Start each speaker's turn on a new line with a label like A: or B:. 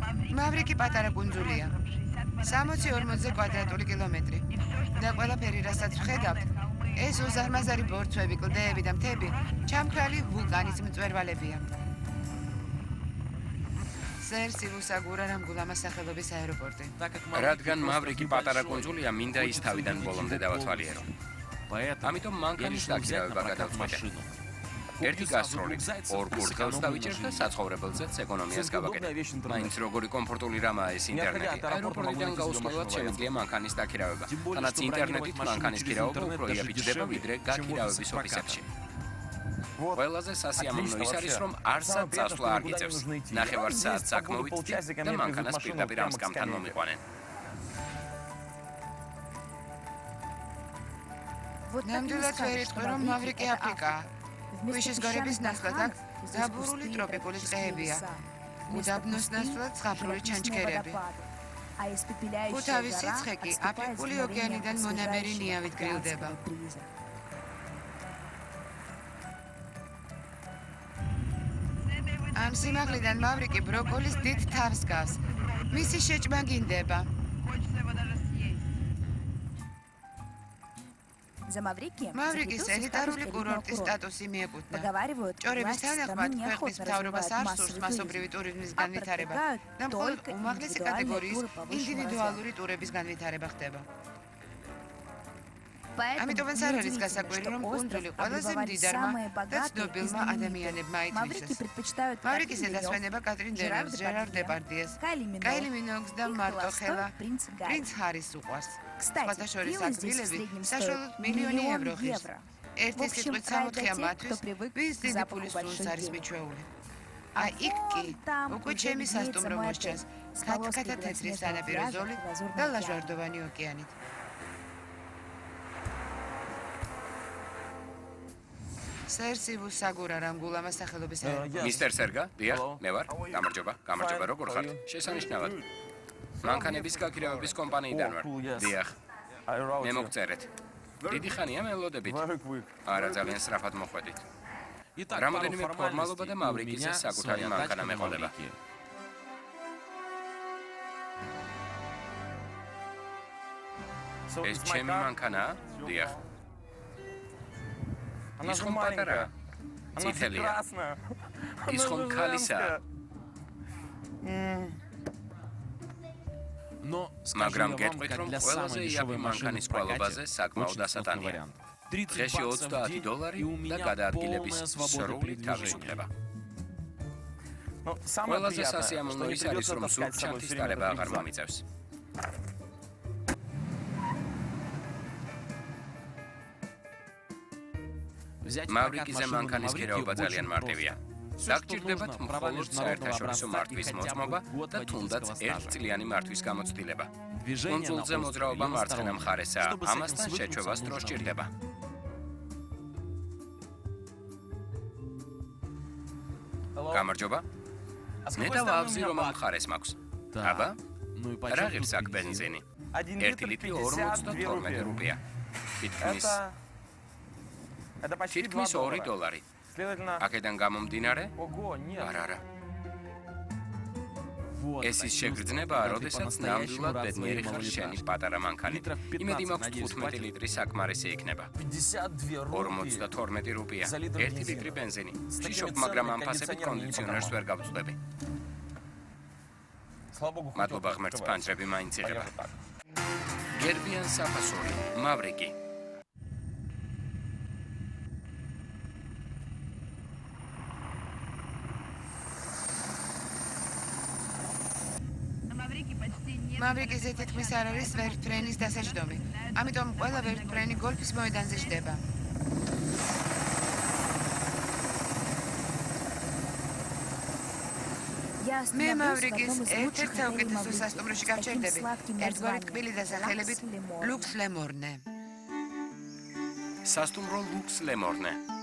A: მავრიკი პატარა კუნძულია. 60-40 კვადრატული კილომეტრი. და ყველაფერი, რასაც ვხედავთ, ეს უზარმაზარი ბორცვები, კლდეები და მთები, ჩამქრალი ვულკანის მწვერვალებია. სერ-სივუსაგურა რამგულამას სახელობის აეროპორტი.
B: რადგან მავრიკი პატარა კუნძულია, მინდა ის თავიდან ბოლომდე დავათვალიერო. ამიტომ მანქანის დაქირავება გადავწყვეტე. ერთი გასროლით, ორ კურდღელს დავიჭერთ და საცხოვრებელზეც ეკონომიას გავაკეთებ. მაინც როგორი კომფორტული რამაა ეს ინტერნეტი. აეროპორტიდან გაუსვლელად შემიძლია მანქანის დაქირავება. თანაც ინტერნეტით მანქანის ქირავება უფრო იაფიჭდება, ვიდრე გაქირავების ოფისებში. ყველაზე სასიამოვნო ის არის, რომ არსად წასვლა არ გიწევს. ნახევარ საათს აქ მოვიწდი და მანქანას პირდაპირ ამ სკამთან მომიყვანენ.
A: ნამდვილად ვერ იტყვი, რომ მავრიკი აფრიკაა. ქვიშის გორების ნაცვლად აქ დაბურული ტროპიკული ტყეებია. უდაბნოს ნაცვლად ზღაპრული ჩანჩქერები. ქუთავის სიცხე კი აფრიკული ოკეანიდან მონამერი ნიავით გრილდება. ამ სიმაღლიდან მავრიკი ბროკოლის დიდ თავს გავს. მისი შეჭმა გინდება. მავრიკის ელიტარული კურორტის სტატუსი მიეკუთვნა. ჭორების თანახმად ქვეყნის მთავრობას არ სურს მასობრივი ტურიზმის განვითარება და მხოლოდ უმაღლესი კატეგორიის ინდივიდუალური ტურების განვითარება ხდება. ამიტომაც არ არის გასაკვირი, რომ კუნძული ყველაზე მდიდარმა და ცნობილმა ადამიანებმა ითვისეს. მავრიკის ზედასვენება კატრინ დენევს, ჟერარ დეპარდიეს, კაილი მინოგს და მარტო ხელა პრინც ჰარის უყვარს. სხვათა შორის აქ ბილები საშუალოდ მილიონი ევრო ღირს. ერთი სიტყვით სამოთხეა მათთვის, ვის დიდი ფულის სუნს არის მიჩვეული. აი იქ კი უკვე ჩემი სასტუმრო მოსჩანს, ქათქათა თეთრი სანაპირო ზოლი და ლაჟვარდოვანი ოკეანით. სერ-სივუსაგურა რამგულამას სახელობის აეროპორტი.
B: მისტერ სერგა, დიახ, მე ვარ. გამარჯობა, როგორ ხართ? შესანიშნავად. მანქანების გაქირავების კომპანიიდან ვარ. დიახ. მე მოგწერეთ. დიდი ხანია მელოდებით. არა ძალიან სწრაფად მოხვედით. რამოდენიმე ფორმალობა და მავრიკიზე საკუთარი მანქანა მეყოლება. ეს ჩემი მანქანაა? დიახ. ის ხომ პატარაა? წითელია. ის ხომ ქალისაა? მაგრამ გეტყვით, რომ ყველაზე იაფი მანქანის კვალობაზე საკმაოდ ასატანია. დღეში $30 და გადაადგილების სრული თავისუფლება. ყველაზე სასიამოვნო ის არის, რომ სურჩანთის ტარება აღარ მომიწევს. მავრიკიზე მანქანის ქირავება ძალიან მარტივია. დაგჭირდებათ მხოლოდ საერთაშორისო მართვის მოწმობა და თუნდაც ერთწლიანი მართვის გამოცდილება. კუნძულზე მოძრაობა მარცხენა მხარესაა, ამასთან შეჩვევას დრო სჭირდება. გამარჯობა. მე დავაავზი რომ მხარეს მაქვს. აბა? რა ღირს აქ ბენზინი? 1 ლიტრი 42 რუპია. თითქმის $2. აქედან გამომდინარე? არა. ეს ის შეგრძნებაა, როდესაც ნამდვილად ბედნიერი ხარ შენი პატარა მანქანით. იმედი მაქვს 15 ლიტრი საკმარისი იქნება. 52 რუპია. 1 ლიტრი ბენზინი. შიშობ, მაგრამ ამ ფასებით კონდიციონერს ვერ გავწვდები. მადლობა ღმერთს, პანჯრები მაინც იღება. გერბიან საფასური, მავრიკი.
A: მავრიკიზე თითქმის არ არის ვერტფრენის დასაჯდომი, ამიტომ ყველა ვერტფრენი გოლფის მოედანზე ჯდება. მე მავრიკის ერთ-ერთ საუკეთესო სასტუმროში გავჩერდები, ერთგვარი ტკბილი დასახელებით ლუქს ლემორნე.
B: სასტუმრო ლუქს ლემორნე.